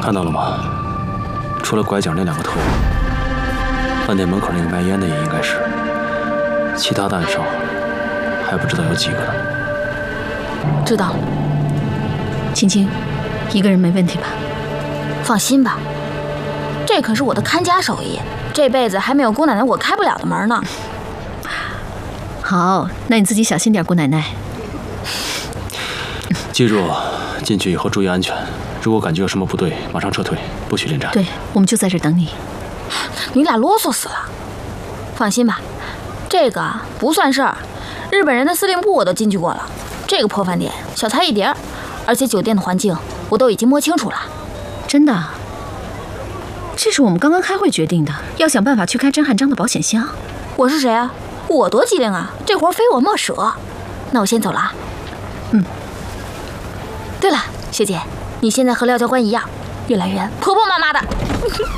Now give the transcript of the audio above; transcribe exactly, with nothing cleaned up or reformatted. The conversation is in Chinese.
看到了吗？除了拐角那两个头，饭店门口那个卖烟的也应该是。其他的暗哨还不知道有几个呢。 知道了。 青青，一个人没问题吧？ 放心吧，这可是我的看家手艺，这辈子还没有姑奶奶我开不了的门呢。 好，那你自己小心点，姑奶奶。 记住，进去以后注意安全。如果感觉有什么不对，马上撤退，不许临战。 对，我们就在这等你。 你俩啰嗦死了。放心吧，这个不算事儿。日本人的司令部我都进去过了，这个破饭店小菜一碟，而且酒店的环境我都已经摸清楚了。 真的？这是我们刚刚开会决定的，要想办法去开甄汉章的保险箱。 我是谁啊？我多机灵啊！这活非我莫属。那我先走了啊。 嗯。 对了，学姐，你现在和廖教官一样，越来越婆婆妈妈的。